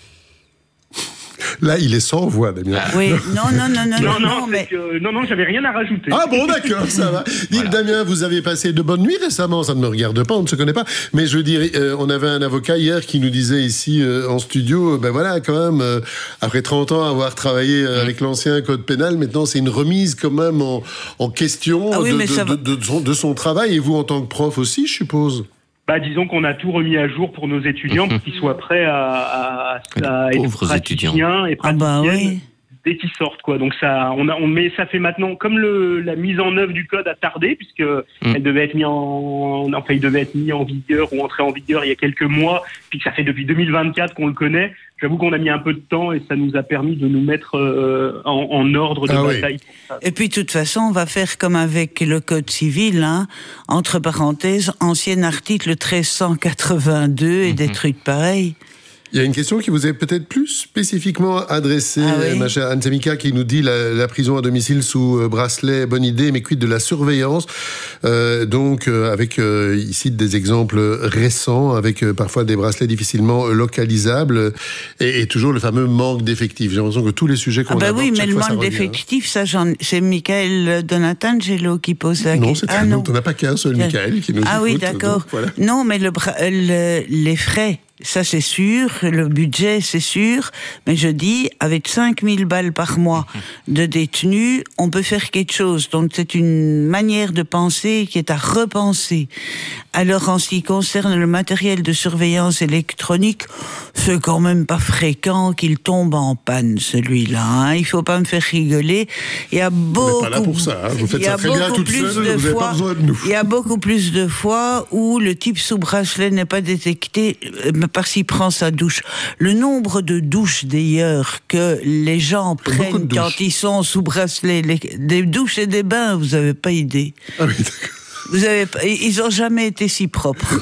Speaker 2: Là, il est sans voix, Damien.
Speaker 3: Oui, non, non, non, non,
Speaker 6: non, non,
Speaker 3: non, mais...
Speaker 6: que, non, non, j'avais rien à rajouter.
Speaker 2: Ah bon, d'accord, ça va. Dites, voilà. Damien, vous avez passé de bonnes nuits récemment, ça ne me regarde pas, on ne se connaît pas, mais je veux dire, euh, on avait un avocat hier qui nous disait ici, euh, en studio, ben voilà, quand même, euh, après trente ans, avoir travaillé euh, avec l'ancien code pénal, maintenant, c'est une remise quand même en, en question ah oui, de, de, de, de, de, son, de son travail, et vous, en tant que prof aussi, je suppose.
Speaker 6: Bah, disons qu'on a tout remis à jour pour nos étudiants pour qu'ils soient prêts à, à, à être praticiens et praticiennes ah bah oui. dès qu'ils sortent, quoi. Donc ça, on a, on met, ça fait maintenant, comme le, la mise en œuvre du code a tardé puisque mm. elle devait être mis en, enfin, il devait être mis en vigueur ou entré en vigueur il y a quelques mois, puis que ça fait depuis deux mille vingt-quatre qu'on le connaît. J'avoue qu'on a mis un peu de temps et ça nous a permis de nous mettre euh, en, en ordre de ah bataille.
Speaker 3: Oui. Et puis, de toute façon, on va faire comme avec le Code civil, hein, entre parenthèses, ancien article treize cent quatre-vingt-deux et mm-hmm. des trucs pareils.
Speaker 2: Il y a une question qui vous est peut-être plus spécifiquement adressée, ah oui. ma chère Anne-Semika, qui nous dit la, la prison à domicile sous euh, bracelet, bonne idée, mais quid de la surveillance. Euh, donc, euh, avec euh, ici des exemples récents, avec euh, parfois des bracelets difficilement localisables, et, et toujours le fameux manque d'effectifs. J'ai l'impression que tous les sujets qu'on
Speaker 3: ah bah
Speaker 2: aborde,
Speaker 3: oui, mais le
Speaker 2: fois,
Speaker 3: manque d'effectifs, ça, j'en... c'est Michael Donatangelo qui pose la question.
Speaker 2: Non, c'est très ah, non. On n'a pas qu'un seul Michael qui nous
Speaker 3: Ah
Speaker 2: écoute,
Speaker 3: oui, d'accord.
Speaker 2: Donc, voilà.
Speaker 3: Non, mais le, bra... le, les frais... Ça, c'est sûr, le budget, c'est sûr, mais je dis, avec cinq mille balles par mois de détenus, on peut faire quelque chose. Donc, c'est une manière de penser qui est à repenser. Alors, en ce qui concerne le matériel de surveillance électronique, c'est quand même pas fréquent qu'il tombe en panne, celui-là. Hein. Il faut pas me faire rigoler. Il y a beaucoup...
Speaker 2: On n'est pas là pour ça, hein. Vous faites ça très bien toute seule, vous n'avez pas besoin de nous.
Speaker 3: Il y a beaucoup plus de fois où le type sous bracelet n'est pas détecté parce qu'il prend sa douche. Le nombre de douches, d'ailleurs, que les gens prennent quand ils sont sous bracelet, les, des douches et des bains, vous n'avez pas idée.
Speaker 2: Ah oui, d'accord.
Speaker 3: Vous avez, ils n'ont jamais été si propres.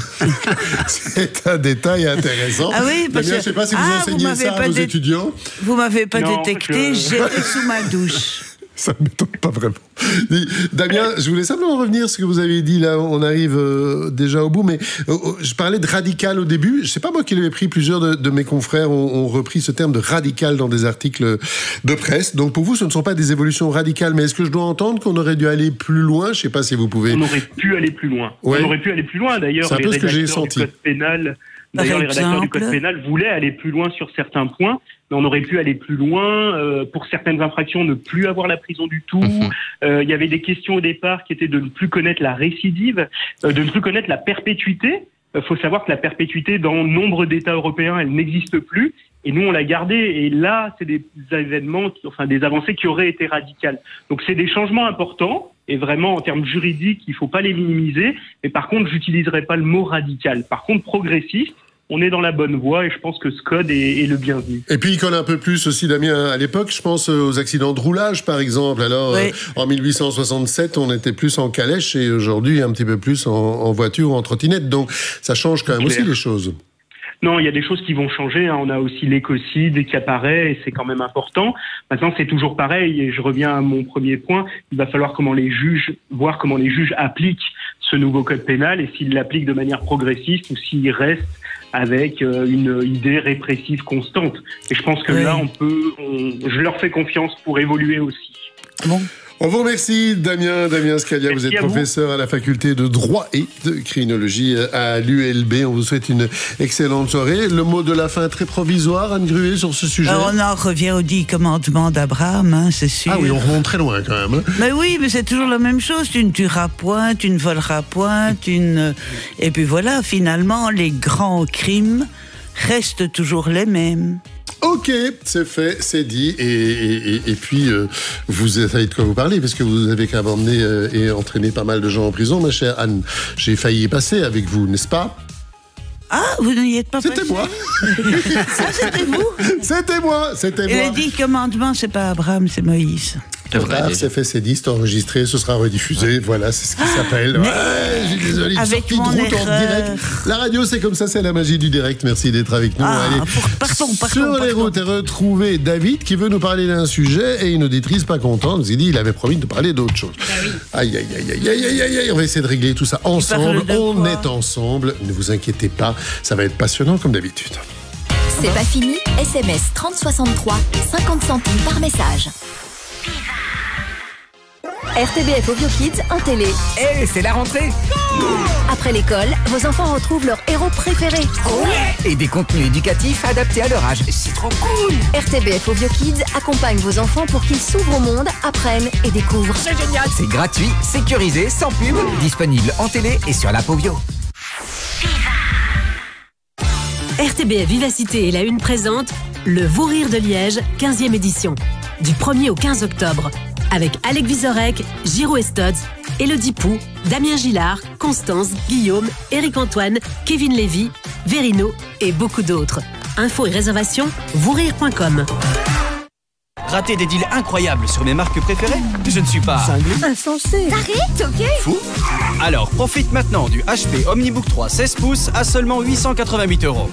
Speaker 2: C'est un détail intéressant.
Speaker 3: Ah oui, parce
Speaker 2: Damien, je ne sais pas si vous
Speaker 3: ah,
Speaker 2: enseignez
Speaker 3: vous
Speaker 2: ça à vos dé... étudiants.
Speaker 3: Vous ne m'avez pas
Speaker 6: non,
Speaker 3: détecté,
Speaker 6: je...
Speaker 3: j'étais sous ma douche.
Speaker 2: Ça ne m'étonne pas vraiment. Damien, je voulais simplement revenir sur ce que vous avez dit, là, on arrive euh, déjà au bout, mais euh, je parlais de radical au début. Je ne sais pas moi qui l'avais pris, plusieurs de, de mes confrères ont, ont repris ce terme de radical dans des articles de presse. Donc pour vous, ce ne sont pas des évolutions radicales, mais est-ce que je dois entendre qu'on aurait dû aller plus loin? Je ne sais pas si vous pouvez...
Speaker 6: On aurait pu aller plus loin.
Speaker 2: Ouais.
Speaker 6: On aurait pu aller plus loin, d'ailleurs.
Speaker 2: C'est un peu ce que j'ai senti.
Speaker 6: Du code pénal... D'ailleurs, les rédacteurs du Code pénal voulaient aller plus loin sur certains points, mais on aurait pu aller plus loin. Euh, pour certaines infractions, ne plus avoir la prison du tout. Mmh. Euh, il y avait des questions au départ qui étaient de ne plus connaître la récidive, euh, de ne plus connaître la perpétuité. Il euh, faut savoir que la perpétuité, dans nombre d'États européens, elle n'existe plus. Et nous, on l'a gardée. Et là, c'est des événements, qui, enfin des avancées qui auraient été radicales. Donc, c'est des changements importants. Et vraiment, en termes juridiques, il ne faut pas les minimiser. Mais par contre, je n'utiliserai pas le mot radical. Par contre, progressiste, on est dans la bonne voie et je pense que ce code est, est le bienvenu.
Speaker 2: Et puis il colle un peu plus aussi, Damien, à l'époque, je pense aux accidents de roulage par exemple. Alors oui. euh, en mille huit cent soixante-sept, on était plus en calèche et aujourd'hui un petit peu plus en, en voiture ou en trottinette. Donc ça change quand même aussi les choses.
Speaker 6: Non, il y a des choses qui vont changer. Hein. On a aussi l'écocide qui apparaît et c'est quand même important. Maintenant, c'est toujours pareil et je reviens à mon premier point. Il va falloir comment les juges, voir comment les juges appliquent ce nouveau code pénal et s'ils l'appliquent de manière progressiste ou s'ils restent avec une idée répressive constante. Et je pense que oui. là, on peut, on, je leur fais confiance pour évoluer aussi.
Speaker 3: Bon.
Speaker 2: On vous remercie, Damien, Damien Scalia.
Speaker 6: Merci
Speaker 2: vous êtes
Speaker 6: à vous.
Speaker 2: professeur à la faculté de droit et de criminologie à l'U L B. On vous souhaite une excellente soirée. Le mot de la fin très provisoire, Anne Gruet, sur ce sujet.
Speaker 3: Alors, on en revient aux dix commandements d'Abraham, hein, c'est sûr.
Speaker 2: Ah oui, on remonte très loin quand même. Hein.
Speaker 3: Mais oui, mais c'est toujours la même chose. Tu ne tueras point, tu ne voleras point, tu ne... Et puis voilà, finalement, les grands crimes restent toujours les mêmes.
Speaker 2: Ok, c'est fait, c'est dit. Et, et, et, et puis, euh, vous savez de quoi vous parlez, parce que vous avez quand même emmené euh, et entraîné pas mal de gens en prison, ma chère Anne. J'ai failli y passer avec vous, n'est-ce pas?
Speaker 3: Ah, vous n'y êtes pas
Speaker 2: C'était
Speaker 3: passé?
Speaker 2: moi.
Speaker 3: Ah, c'était vous?
Speaker 2: C'était moi, c'était
Speaker 3: Et
Speaker 2: moi.
Speaker 3: les dix commandements, c'est pas Abraham, c'est Moïse.
Speaker 5: C'est vrai.
Speaker 2: Ah,
Speaker 5: déjà.
Speaker 2: c'est fait, c'est dit, c'est enregistré, ce sera rediffusé. Voilà, c'est ce qui s'appelle. Ouais, je suis désolé, une
Speaker 3: Avec
Speaker 2: sortie de
Speaker 3: mon
Speaker 2: route en
Speaker 3: erreur.
Speaker 2: direct. La radio, c'est comme ça, c'est la magie du direct. Merci d'être avec nous.
Speaker 3: Ah,
Speaker 2: Allez,
Speaker 3: pour- partons, partons,
Speaker 2: sur les
Speaker 3: partons.
Speaker 2: routes, retrouver David qui veut nous parler d'un sujet et une auditrice pas contente. Parce qu'il dit il avait promis de parler d'autre chose. Aïe, aïe, aïe, aïe, aïe, aïe, aïe, aïe. On va essayer de régler tout ça ensemble.
Speaker 3: parle de
Speaker 2: On
Speaker 3: quoi
Speaker 2: est ensemble. Ne vous inquiétez pas, ça va être passionnant comme d'habitude.
Speaker 1: C'est pas fini. S M S trente soixante-trois, cinquante centimes par message. R T B F Ovio Kids en télé.
Speaker 7: Eh, c'est la rentrée.
Speaker 1: Après l'école, vos enfants retrouvent leur héros préféré.
Speaker 7: Et des contenus éducatifs adaptés à leur âge. C'est trop cool.
Speaker 1: R T B F Ovio Kids accompagne vos enfants pour qu'ils s'ouvrent au monde, apprennent et découvrent.
Speaker 7: C'est génial. C'est gratuit, sécurisé, sans pub. Disponible en télé et sur l'app Ovio.
Speaker 8: R T B F Vivacité et la Une présente le Vous Rire de Liège, quinzième édition. Du premier au quinze octobre. Avec Alec Vizorek, Giro Estods, Élodie Pou, Damien Gillard, Constance, Guillaume, Éric Antoine, Kevin Lévy, Verino et beaucoup d'autres. Infos et réservations, vousrire point com.
Speaker 9: Rater des deals incroyables sur mes marques préférées? Je ne suis pas
Speaker 1: Insensé. T'arrêtes, ok?
Speaker 9: fou. Alors profite maintenant du H P Omnibook trois seize pouces à seulement huit cent quatre-vingt-huit euros.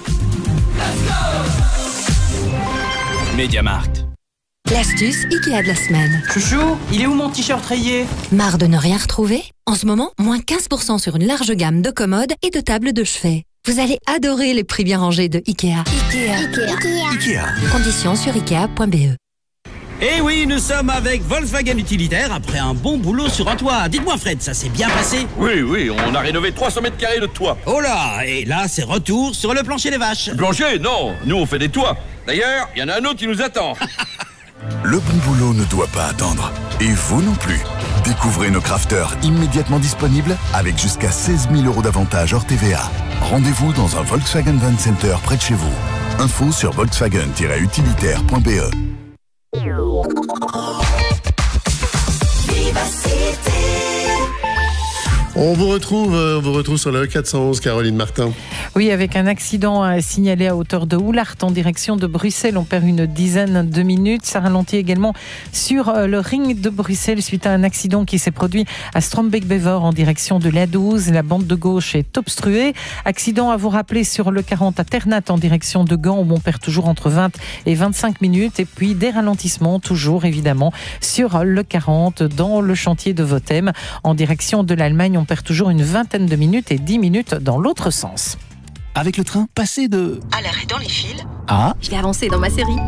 Speaker 9: MediaMarkt.
Speaker 10: L'astuce Ikea de la semaine.
Speaker 9: Chouchou, il est où mon t-shirt rayé?
Speaker 10: Marre de ne rien retrouver? En ce moment, moins quinze pour cent sur une large gamme de commodes et de tables de chevet. Vous allez adorer les prix bien rangés de Ikea. Ikea.
Speaker 9: Ikea.
Speaker 10: Conditions sur ikea point b e.
Speaker 11: Eh oui, nous sommes avec Volkswagen Utilitaire après un bon boulot sur un toit. Dites-moi Fred, ça s'est bien passé?
Speaker 12: Oui, oui, on a rénové trois cents mètres carrés de toit.
Speaker 11: Oh là, et là c'est retour sur le plancher des vaches.
Speaker 12: Plancher, non, nous on fait des toits. D'ailleurs, il y en a un autre qui nous attend.
Speaker 13: Le bon boulot ne doit pas attendre. Et vous non plus. Découvrez nos crafters immédiatement disponibles avec jusqu'à seize mille euros d'avantages hors T V A. Rendez-vous dans un Volkswagen Van Center près de chez vous. Info sur volkswagen tiret utilitaire point b e.
Speaker 2: On vous retrouve, euh, on vous retrouve sur le quatre cent onze, Caroline Martin.
Speaker 14: Oui, avec un accident à signaler à hauteur de Oulart en direction de Bruxelles. On perd une dizaine de minutes. Ça ralentit également sur euh, le ring de Bruxelles suite à un accident qui s'est produit à Strombeek-Bever en direction de l'A douze. La bande de gauche est obstruée. Accident à vous rappeler sur le quarante à Ternat en direction de Gand où on perd toujours entre vingt et vingt-cinq minutes. Et puis des ralentissements toujours évidemment sur le quarante dans le chantier de Votem en direction de l'Allemagne. On perd toujours une vingtaine de minutes et dix minutes dans l'autre sens.
Speaker 9: Avec le train, passez de...
Speaker 10: À l'arrêt dans les fils.
Speaker 9: Ah,
Speaker 1: Je vais avancer dans ma série.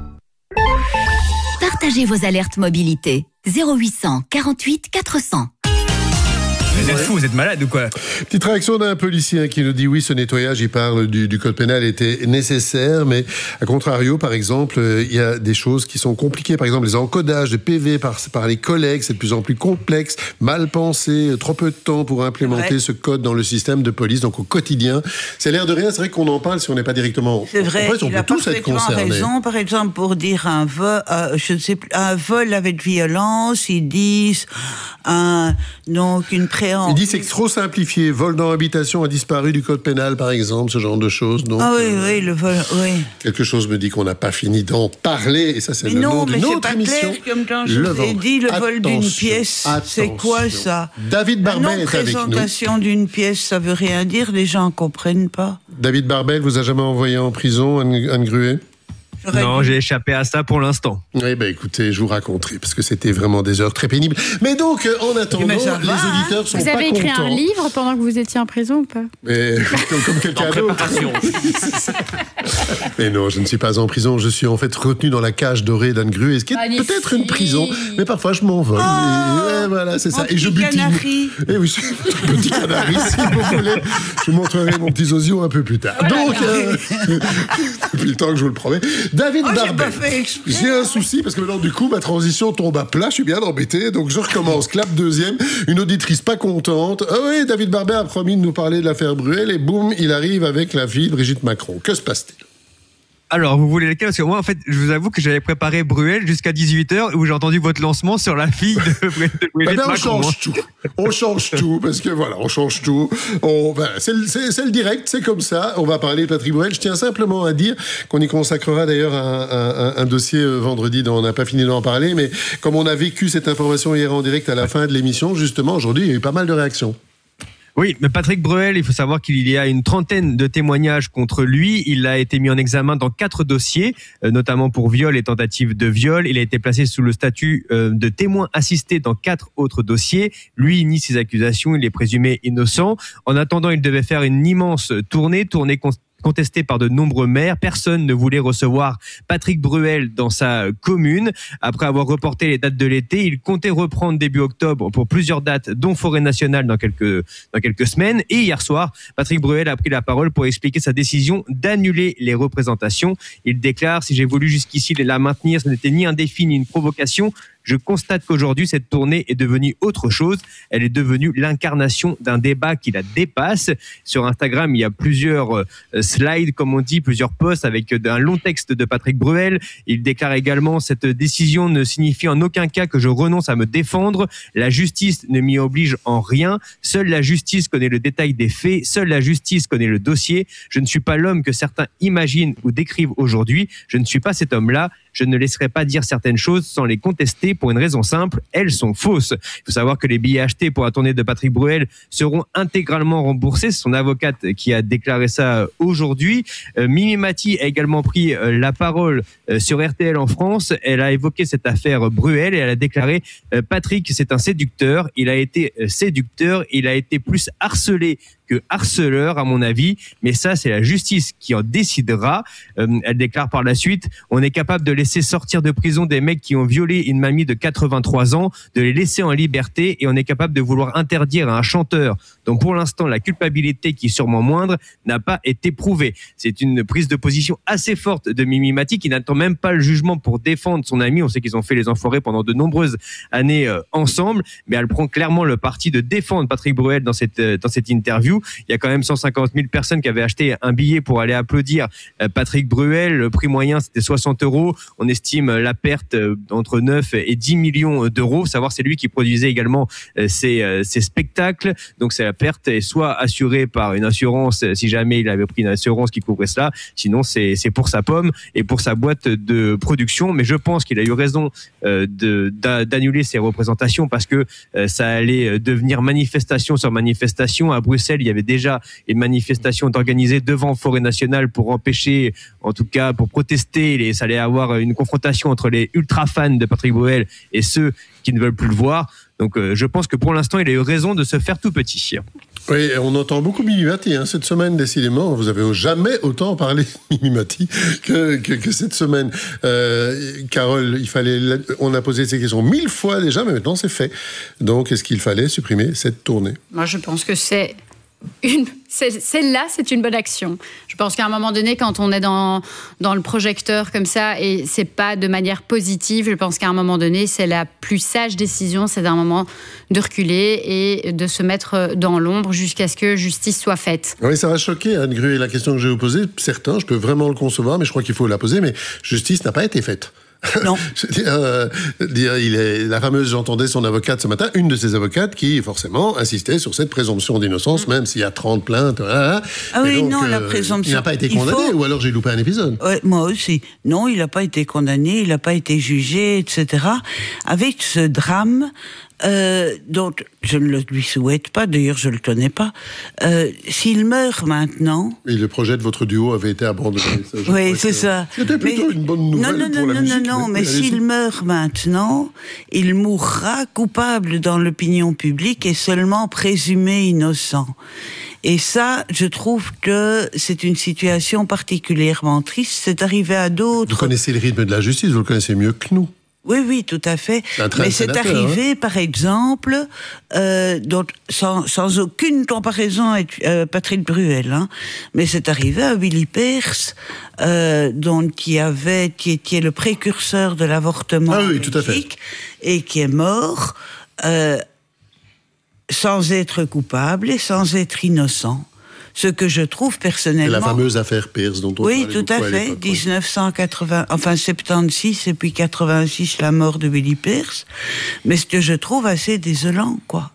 Speaker 1: Partagez vos alertes mobilité. zéro huit cent quarante-huit quatre cents.
Speaker 9: vous êtes fous, vous êtes malade ou quoi?
Speaker 2: Petite réaction d'un policier qui nous dit oui, ce nettoyage, il parle du, du code pénal, était nécessaire, mais à contrario, par exemple, euh, il y a des choses qui sont compliquées. Par exemple, les encodages de P V par, par les collègues, c'est de plus en plus complexe, mal pensé, trop peu de temps pour implémenter ce code dans le système de police, donc au quotidien. C'est l'air de rien, c'est vrai qu'on en parle si on n'est pas directement...
Speaker 3: C'est vrai,
Speaker 2: en fait, on
Speaker 3: il
Speaker 2: peut
Speaker 3: a
Speaker 2: tous être
Speaker 3: parfaitement
Speaker 2: concernés.
Speaker 3: raison. Par exemple, pour dire un vol, euh, je ne sais plus, un vol avec violence, ils disent un, donc une préhension.
Speaker 2: Il dit c'est trop simplifié. Vol dans habitation a disparu du code pénal, par exemple, ce genre de choses. Donc,
Speaker 3: Ah oui,
Speaker 2: euh,
Speaker 3: oui, le vol, oui.
Speaker 2: quelque chose me dit qu'on n'a pas fini d'en parler, et ça, c'est
Speaker 3: Mais
Speaker 2: le
Speaker 3: non,
Speaker 2: nom
Speaker 3: mais
Speaker 2: d'une
Speaker 3: c'est
Speaker 2: autre
Speaker 3: pas
Speaker 2: émission.
Speaker 3: clair, comme quand je
Speaker 2: Le
Speaker 3: vous ai
Speaker 2: vent.
Speaker 3: dit, le vol d'une
Speaker 2: Attention,
Speaker 3: pièce, c'est quoi
Speaker 2: attention.
Speaker 3: ça?
Speaker 2: David Barbel
Speaker 3: Non,
Speaker 2: est avec nous.
Speaker 3: présentation d'une pièce, ça veut rien dire, les gens comprennent pas.
Speaker 2: David Barbel vous a jamais envoyé en prison, Anne, Anne Gruet?
Speaker 15: Non, j'ai échappé à ça pour l'instant.
Speaker 2: Oui, ben écoutez, je vous raconterai, parce que c'était vraiment des heures très pénibles. Mais donc, euh, en attendant,
Speaker 4: Mais ça
Speaker 2: les
Speaker 4: va, hein.
Speaker 2: auditeurs sont
Speaker 4: Vous
Speaker 2: pas
Speaker 4: avez écrit
Speaker 2: contents.
Speaker 4: un livre pendant que vous étiez en prison ou pas?
Speaker 2: Mais comme, comme quelqu'un
Speaker 5: En
Speaker 2: d'autre.
Speaker 5: préparation.
Speaker 2: Mais non, je ne suis pas en prison. Je suis en fait retenu dans la cage dorée d'Anne Gruet, ce qui est
Speaker 4: Magnifique.
Speaker 2: peut-être une prison, mais parfois je m'envole.
Speaker 3: Oh,
Speaker 2: et, ouais, voilà, c'est ça.
Speaker 3: mon
Speaker 2: Et je
Speaker 3: petit
Speaker 2: butine.
Speaker 3: canari.
Speaker 2: Et oui, je suis un petit canari, si vous voulez. Je vous montrerai mon petit zozio un peu plus tard.
Speaker 4: Voilà.
Speaker 2: Donc, euh, depuis le temps que je vous le promets, David
Speaker 3: Oh, j'ai
Speaker 2: Barbet.
Speaker 3: pas fait exprès.
Speaker 2: J'ai un souci parce que maintenant, du coup, ma transition tombe à plat. Je suis bien embêté. Donc, je recommence. Clap deuxième. Une auditrice pas contente. Ah oui, David Barbet a promis de nous parler de l'affaire Bruel et boum, il arrive avec la fille de Brigitte Macron. Que se passe-t-il?
Speaker 15: Alors, vous voulez lequel? Parce que moi, en fait, je vous avoue que j'avais préparé Bruel jusqu'à dix-huit heures où j'ai entendu votre lancement sur la fille de, de Brigitte
Speaker 2: Ben, ben, on
Speaker 15: Macron.
Speaker 2: change tout. On change tout parce que voilà, on change tout. On, ben, c'est, le, c'est, c'est le direct, c'est comme ça. On va parler de Patrick Bruel. Je tiens simplement à dire qu'on y consacrera d'ailleurs un, un, un dossier vendredi dont on n'a pas fini d'en parler. Mais comme on a vécu cette information hier en direct à la fin de l'émission, justement, aujourd'hui, il y a eu pas mal de réactions.
Speaker 15: Oui, mais Patrick Bruel, il faut savoir qu'il y a une trentaine de témoignages contre lui. Il a été mis en examen dans quatre dossiers, euh, notamment pour viol et tentative de viol. Il a été placé sous le statut euh, de témoin assisté dans quatre autres dossiers. Lui nie ses accusations, il est présumé innocent. En attendant, il devait faire une immense tournée, tournée con- contesté par de nombreux maires. Personne ne voulait recevoir Patrick Bruel dans sa commune. Après avoir reporté les dates de l'été, il comptait reprendre début octobre pour plusieurs dates, dont Forêt Nationale dans quelques, dans quelques semaines. Et hier soir, Patrick Bruel a pris la parole pour expliquer sa décision d'annuler les représentations. Il déclare « Si j'ai voulu jusqu'ici la maintenir, ce n'était ni un défi ni une provocation. Je constate qu'aujourd'hui, cette tournée est devenue autre chose. Elle est devenue l'incarnation d'un débat qui la dépasse. Sur Instagram, il y a plusieurs euh, slides, comme on dit, plusieurs posts avec un long texte de Patrick Bruel. Il déclare également « Cette décision ne signifie en aucun cas que je renonce à me défendre. La justice ne m'y oblige en rien. Seule la justice connaît le détail des faits. Seule la justice connaît le dossier. Je ne suis pas l'homme que certains imaginent ou décrivent aujourd'hui. Je ne suis pas cet homme-là. Je ne laisserai pas dire certaines choses sans les contester pour une raison simple, elles sont fausses. Il faut savoir que les billets achetés pour la tournée de Patrick Bruel seront intégralement remboursés. C'est son avocate qui a déclaré ça aujourd'hui. Euh, Mimi Mati a également pris euh, la parole euh, sur R T L en France. Elle a évoqué cette affaire Bruel et elle a déclaré euh, Patrick, c'est un séducteur. Il a été euh, séducteur, il a été plus harcelé que harceleur, à mon avis, mais ça, c'est la justice qui en décidera. Euh, elle déclare par la suite, on est capable de laisser sortir de prison des mecs qui ont violé une mamie de quatre-vingt-trois ans, de les laisser en liberté, et on est capable de vouloir interdire à un chanteur, dont pour l'instant la culpabilité, qui est sûrement moindre, n'a pas été prouvée. C'est une prise de position assez forte de Mimi Mati, qui n'attend même pas le jugement pour défendre son ami. On sait qu'ils ont fait les enfoirés pendant de nombreuses années euh, ensemble, mais elle prend clairement le parti de défendre Patrick Bruel dans cette, euh, dans cette interview. Il y a quand même cent cinquante mille personnes qui avaient acheté un billet pour aller applaudir Patrick Bruel. Le prix moyen, c'était soixante euros. On estime la perte entre neuf et dix millions d'euros. Faut savoir, c'est lui qui produisait également ces, ces spectacles. Donc, c'est la perte est soit assurée par une assurance, si jamais il avait pris une assurance qui couvrait cela. Sinon, c'est, c'est pour sa pomme et pour sa boîte de production. Mais je pense qu'il a eu raison de, d'annuler ces représentations parce que ça allait devenir manifestation sur manifestation. À Bruxelles, il y avait déjà une manifestation organisée devant Forêt Nationale pour empêcher, en tout cas pour protester, les, ça allait avoir une confrontation entre les ultra fans de Patrick Bruel et ceux qui ne veulent plus le voir. Donc euh, je pense que pour l'instant, il a eu raison de se faire tout petit.
Speaker 2: Oui, on entend beaucoup Mimi Mati hein, cette semaine, décidément. Vous avez jamais autant parlé de Mimi Mati que, que, que cette semaine. Euh, Carole, il fallait, on a posé ces questions mille fois déjà, mais maintenant c'est fait. Donc, est-ce qu'il fallait supprimer cette tournée?
Speaker 4: Moi, je pense que c'est Une, c'est, celle-là, c'est une bonne action. Je pense qu'à un moment donné, quand on est dans, dans le projecteur comme ça, et c'est pas de manière positive, je pense qu'à un moment donné, c'est la plus sage décision, c'est d'un moment de reculer et de se mettre dans l'ombre jusqu'à ce que justice soit faite.
Speaker 2: Oui, ça va choquer, Anne Gruet, la question que je vais vous poser. Certains, je peux vraiment le concevoir, mais je crois qu'il faut la poser, mais justice n'a pas été faite.
Speaker 3: Non.
Speaker 2: Je veux dire, euh, dire, il est, la fameuse, j'entendais son avocate ce matin, une de ses avocates qui, forcément, insistait sur cette présomption d'innocence, mmh. même s'il y a trente plaintes. Voilà.
Speaker 3: Ah oui,
Speaker 2: donc,
Speaker 3: non,
Speaker 2: euh,
Speaker 3: la présomption.
Speaker 2: Il n'a pas été condamné, faut... ou alors j'ai loupé un épisode.
Speaker 3: Ouais, moi aussi. Non, il n'a pas été condamné, il n'a pas été jugé, et cetera. Avec ce drame, euh, dont je ne le lui souhaite pas, d'ailleurs je ne le connais pas, euh, s'il meurt maintenant...
Speaker 2: Et le projet de votre duo avait été abandonné. Ça,
Speaker 3: oui, c'est que... ça.
Speaker 2: C'était plutôt mais... une bonne nouvelle
Speaker 3: non, non,
Speaker 2: pour
Speaker 3: non,
Speaker 2: la
Speaker 3: non,
Speaker 2: musique.
Speaker 3: Non, non, mais, mais s'il meurt maintenant, il mourra coupable dans l'opinion publique et seulement présumé innocent. Et ça, je trouve que c'est une situation particulièrement triste. C'est arrivé à d'autres.
Speaker 2: Vous connaissez le rythme de la justice, vous le connaissez mieux que nous.
Speaker 3: Oui, oui, tout à fait. Mais c'est arrivé, hein. par exemple, euh, donc, sans, sans aucune comparaison avec euh, Patrick Bruel, hein, mais c'est arrivé à Willy Peirce, euh, donc, qui, avait, qui, qui est le précurseur de l'avortement
Speaker 2: ah, oui, tout à fait.
Speaker 3: Et qui est mort euh, sans être coupable et sans être innocent. Ce que je trouve personnellement...
Speaker 2: C'est la fameuse affaire Peirce dont on
Speaker 3: oui,
Speaker 2: parlait
Speaker 3: tout à fait, dix-neuf cent quatre-vingts, enfin soixante-seize et puis quatre-vingt-six, la mort de Willy Peirce. Mais ce que je trouve assez désolant, quoi.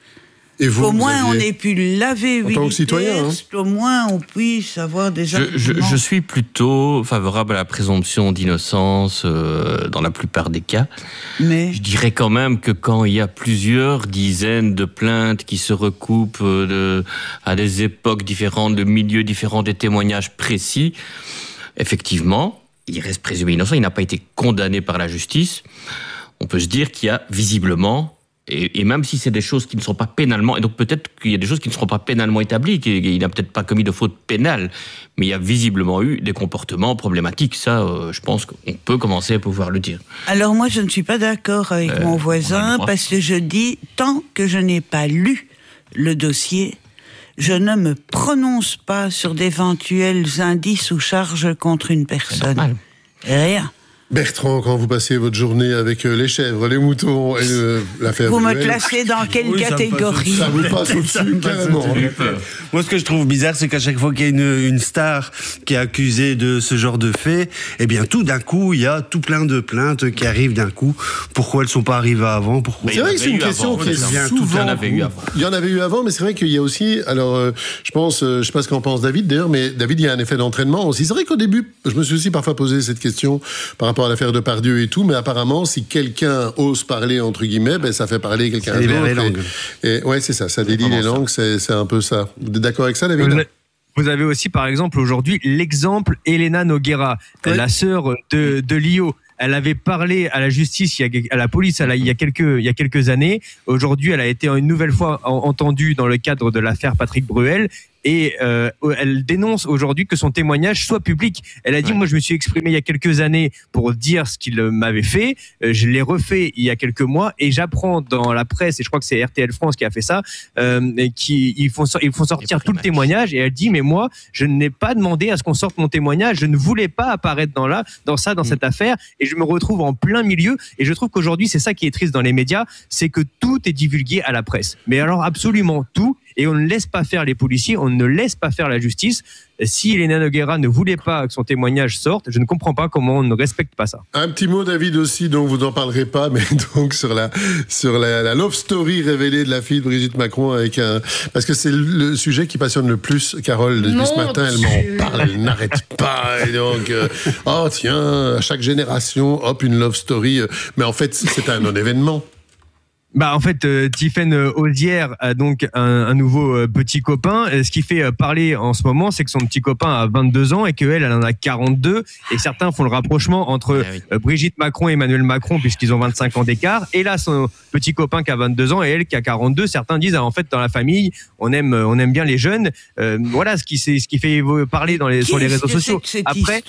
Speaker 2: Et vous,
Speaker 3: Au moins,
Speaker 2: vous aviez...
Speaker 3: on ait pu laver
Speaker 2: en
Speaker 3: Willy
Speaker 2: tant que citoyen,
Speaker 3: Peirce, hein. Au moins, on puisse avoir des
Speaker 5: je,
Speaker 3: arguments.
Speaker 5: Je, je suis plutôt favorable à la présomption d'innocence euh, dans la plupart des cas.
Speaker 3: Mais...
Speaker 5: Je dirais quand même que quand il y a plusieurs dizaines de plaintes qui se recoupent de, à des époques différentes, de milieux différents, des témoignages précis, effectivement, il reste présumé innocent, il n'a pas été condamné par la justice. On peut se dire qu'il y a visiblement... Et, et même si c'est des choses qui ne sont pas pénalement, et donc peut-être qu'il y a des choses qui ne seront pas pénalement établies, qu'il n'a peut-être pas commis de faute pénale, mais il y a visiblement eu des comportements problématiques. Ça, euh, je pense qu'on peut commencer à pouvoir le dire.
Speaker 3: Alors moi, je ne suis pas d'accord avec euh, mon voisin, parce que je dis, tant que je n'ai pas lu le dossier, je ne me prononce pas sur d'éventuels indices ou charges contre une personne. Rien.
Speaker 2: Bertrand, quand vous passez votre journée avec les chèvres, les moutons et euh, l'affaire
Speaker 3: Vous
Speaker 2: Bruel,
Speaker 3: me classez dans quelle
Speaker 16: oui,
Speaker 3: catégorie?
Speaker 2: Ça vous passe au-dessus, carrément.
Speaker 16: Moi, ce que je trouve bizarre, c'est qu'à chaque fois qu'il y a une, une star qui est accusée de ce genre de fait, eh bien, tout d'un coup, il y a tout plein de plaintes qui arrivent d'un coup. Pourquoi elles ne sont pas arrivées avant? Pourquoi...
Speaker 2: C'est vrai que c'est une question qui est souvent...
Speaker 5: Il y en avait eu avant.
Speaker 2: Il y en avait eu avant, mais c'est vrai qu'il y a aussi... Alors, euh, je pense, euh, je sais pas ce qu'en pense David, d'ailleurs, mais David, il y a un effet d'entraînement aussi. C'est vrai qu'au début, je me suis aussi parfois posé cette question par rapport à l'affaire de Pardieu et tout, mais apparemment, si quelqu'un ose parler, entre guillemets, ben, ça fait parler quelqu'un d'autre. Ça libère les langues. Et, et, ouais, c'est ça, ça délie les langues, c'est, c'est un peu ça. Vous êtes d'accord avec ça, David?
Speaker 15: Vous, vous avez aussi, par exemple, aujourd'hui, l'exemple Elena Noguera, ouais. la sœur de, de Lio. Elle avait parlé à la justice, il y a, à la police il y a quelques, il y a quelques années. Aujourd'hui, elle a été une nouvelle fois entendue dans le cadre de l'affaire Patrick Bruel. Et euh, elle dénonce aujourd'hui que son témoignage soit public. Elle a dit, ouais. moi je me suis exprimé il y a quelques années pour dire ce qu'il m'avait fait. Euh, je l'ai refait il y a quelques mois et j'apprends dans la presse, et je crois que c'est R T L France qui a fait ça, euh, qui ils font, ils font sortir tout le témoignage. Et elle dit, mais moi je n'ai pas demandé à ce qu'on sorte mon témoignage. Je ne voulais pas apparaître dans, là, dans ça, dans mmh. cette affaire. Et je me retrouve en plein milieu. Et je trouve qu'aujourd'hui, c'est ça qui est triste dans les médias, c'est que tout est divulgué à la presse. Mais alors absolument tout. Et on ne laisse pas faire les policiers, on ne laisse pas faire la justice. Si Elena Noguera ne voulait pas que son témoignage sorte, je ne comprends pas comment on ne respecte pas ça.
Speaker 2: Un petit mot, David, aussi, dont vous n'en parlerez pas, mais donc sur la sur la, la love story révélée de la fille de Brigitte Macron avec un... Parce que c'est le sujet qui passionne le plus Carole depuis ce matin. Elle m'en parle, elle n'arrête pas. Et donc, euh, oh tiens, à chaque génération, hop, une love story. Mais en fait, c'est un non-événement.
Speaker 15: Bah en fait, euh, Tiffaine Auzière a donc un, un nouveau euh, petit copain. Euh, ce qui fait euh, parler en ce moment, c'est que son petit copain a vingt-deux ans et qu'elle, elle en a quarante-deux. Et certains font le rapprochement entre euh, Brigitte Macron et Emmanuel Macron puisqu'ils ont vingt-cinq ans d'écart. Et là, son petit copain qui a vingt-deux ans et elle qui a quarante-deux. Certains disent, ah, en fait, dans la famille, on aime, on aime bien les jeunes. Euh, voilà ce qui, c'est, ce qui fait parler dans les, sur les réseaux sociaux. Après.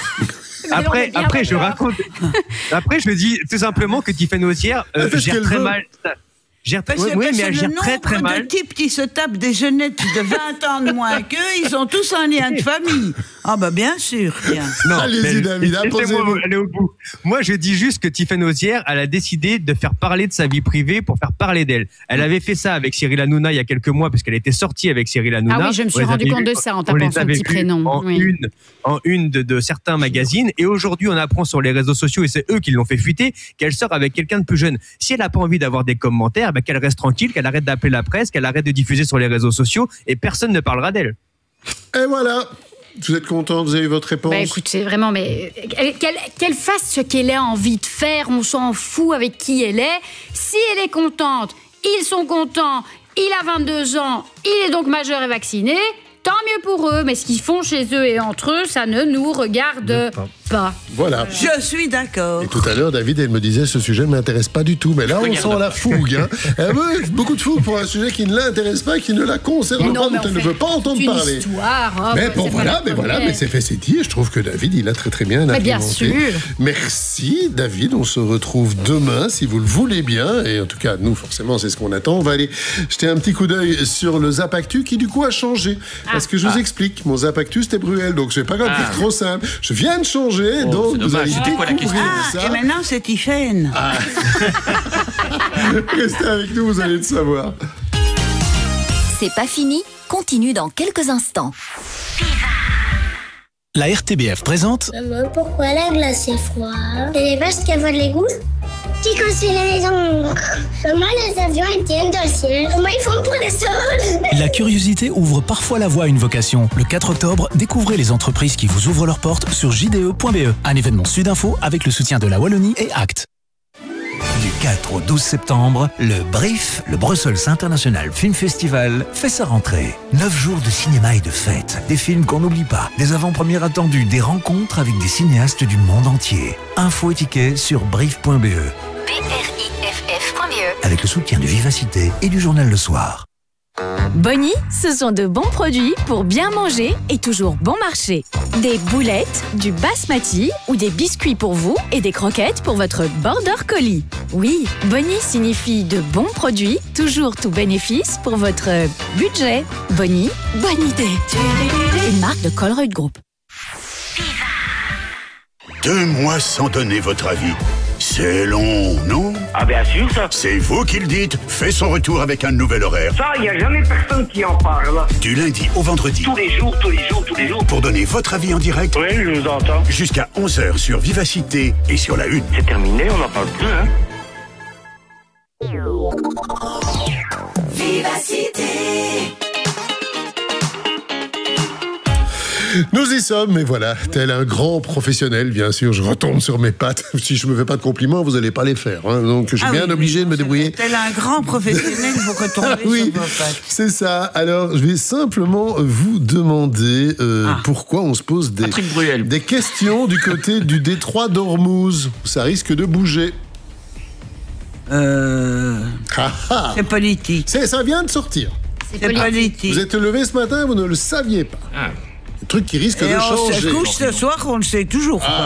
Speaker 15: Après, après, je raconte. Après, je me dis tout simplement que Tiffaine Auzière euh, gère très veut. mal. Gère
Speaker 3: parce
Speaker 15: ouais,
Speaker 3: que,
Speaker 15: ouais,
Speaker 3: parce
Speaker 15: mais elle gère très très mal.
Speaker 3: Le type qui se tape des jeunettes de vingt ans de moins qu'eux, ils ont tous un lien de famille. Ah bah bien sûr, bien.
Speaker 15: Non,
Speaker 2: allez-y David,
Speaker 15: laissez-moi aller au bout. Moi, je dis juste que Tiffaine Auzière, elle a décidé de faire parler de sa vie privée pour faire parler d'elle. Elle avait fait ça avec Cyril Hanouna il y a quelques mois, puisqu'elle était sortie avec Cyril Hanouna.
Speaker 4: Ah oui, je me suis rendu compte de ça en tapant son petit prénom.
Speaker 15: En
Speaker 4: oui.
Speaker 15: une, en une de, de certains magazines. Et aujourd'hui, on apprend sur les réseaux sociaux, et c'est eux qui l'ont fait fuiter, qu'elle sort avec quelqu'un de plus jeune. Si elle n'a pas envie d'avoir des commentaires, bah, qu'elle reste tranquille, qu'elle arrête d'appeler la presse, qu'elle arrête de diffuser sur les réseaux sociaux, et personne ne parlera d'elle.
Speaker 2: Et voilà. Vous êtes content, vous avez eu votre réponse?
Speaker 4: Bah écoute, c'est vraiment, mais qu'elle, qu'elle fasse ce qu'elle a envie de faire, on s'en fout avec qui elle est. Si elle est contente, ils sont contents, il a vingt-deux ans, il est donc majeur et vacciné, tant mieux pour eux, mais ce qu'ils font chez eux et entre eux, ça ne nous regarde pas. pas.
Speaker 2: Voilà.
Speaker 3: Je suis d'accord.
Speaker 2: Et tout à l'heure, David, elle me disait, ce sujet ne m'intéresse pas du tout. Mais là, on
Speaker 5: Regarde.
Speaker 2: sent la fougue. Hein. Elle veut beaucoup de fougue pour un sujet qui ne l'intéresse pas, qui ne la concerne
Speaker 4: Mais non,
Speaker 2: pas,
Speaker 4: mais
Speaker 2: dont
Speaker 4: on
Speaker 2: elle ne
Speaker 4: fait
Speaker 2: veut pas entendre
Speaker 4: une
Speaker 2: parler.
Speaker 4: histoire, hein,
Speaker 2: mais
Speaker 4: bah,
Speaker 2: bon,
Speaker 4: c'est pas
Speaker 2: voilà,
Speaker 4: le
Speaker 2: mais voilà,
Speaker 4: problème.
Speaker 2: mais c'est fait, c'est dit. Et je trouve que David, il a très très bien
Speaker 4: Mais bien
Speaker 2: argumenté.
Speaker 4: sûr.
Speaker 2: Merci, David. On se retrouve demain, si vous le voulez bien. Et en tout cas, nous, forcément, c'est ce qu'on attend. On va aller jeter un petit coup d'œil sur le Zap Actu qui, du coup, a changé. Parce que je vous
Speaker 5: Ah.
Speaker 2: explique, mon Zap Actu, c'était Bruel. Donc, je vais pas comme
Speaker 5: Ah.
Speaker 2: trop simple. Je viens de changer,
Speaker 5: Oh,
Speaker 2: donc
Speaker 5: c'est
Speaker 2: vous
Speaker 5: dommage.
Speaker 2: allez
Speaker 5: C'était quoi la
Speaker 2: découvrir
Speaker 3: Ah,
Speaker 2: ça.
Speaker 3: et maintenant c'est Tiffaine.
Speaker 2: Ah. Restez avec nous, vous allez le savoir.
Speaker 1: C'est pas fini, continue dans quelques instants.
Speaker 17: La R T B F présente
Speaker 18: Maman, pourquoi la glace est froide? C'est les vaches qui avalent les gouttes? Qui construit la maison? Comment les avions étaient dans le ciel? Comment ils font pour les sols?
Speaker 17: La curiosité ouvre parfois la voie à une vocation. Le quatre octobre, découvrez les entreprises qui vous ouvrent leurs portes sur j d e point b e. Un événement Sudinfo avec le soutien de la Wallonie et Act.
Speaker 19: Du quatre au douze septembre, le BRIF, le Brussels International Film Festival, fait sa rentrée. Neuf jours de cinéma et de fêtes, des films qu'on n'oublie pas, des avant-premières attendues, des rencontres avec des cinéastes du monde entier. Infos et tickets sur brif point b e.
Speaker 10: B R I F F point B E.
Speaker 19: Avec le soutien de Vivacité et du journal Le Soir.
Speaker 20: Bonnie, ce sont de bons produits pour bien manger et toujours bon marché. Des boulettes, du basmati ou des biscuits pour vous et des croquettes pour votre border collie. Oui, Bonnie signifie de bons produits, toujours tout bénéfice pour votre budget. Bonnie, bonne idée. Une marque de Colruyt Group.
Speaker 21: Deux mois sans donner votre avis. C'est long, non?
Speaker 22: Ah bien sûr, ça.
Speaker 21: C'est vous qui le dites. Fait son retour avec un nouvel horaire.
Speaker 22: Ça, il n'y a jamais personne qui en parle.
Speaker 21: Du lundi au vendredi.
Speaker 22: Tous les jours, tous les jours, tous les jours.
Speaker 21: Pour donner votre avis en direct.
Speaker 22: Oui, je vous entends.
Speaker 21: Jusqu'à onze heures sur Vivacité et sur la Une.
Speaker 22: C'est terminé, on n'en parle plus, hein?
Speaker 1: Vivacité.
Speaker 2: Nous y sommes, mais voilà, tel un grand professionnel, bien sûr, je retombe sur mes pattes. Si je me fais pas de compliments, vous allez pas les faire. Hein. Donc, je suis
Speaker 3: Ah
Speaker 2: bien
Speaker 3: oui,
Speaker 2: obligé de me débrouiller.
Speaker 3: Tel un grand professionnel, vous retombez
Speaker 2: Ah oui,
Speaker 3: sur vos pattes.
Speaker 2: c'est ça. Alors, je vais simplement vous demander euh,
Speaker 3: Ah.
Speaker 2: pourquoi on se pose des, des questions du côté du détroit d'Ormuz. Ça risque de bouger.
Speaker 3: Euh...
Speaker 2: Ah, ah.
Speaker 3: C'est politique.
Speaker 2: C'est, ça vient de sortir.
Speaker 3: C'est politique. politique.
Speaker 2: Vous êtes levé ce matin, vous ne le saviez pas.
Speaker 5: Ah.
Speaker 2: Le truc qui risque
Speaker 3: Et
Speaker 2: de
Speaker 3: on
Speaker 2: changer.
Speaker 3: se couche ce soir, on ne sait toujours pas.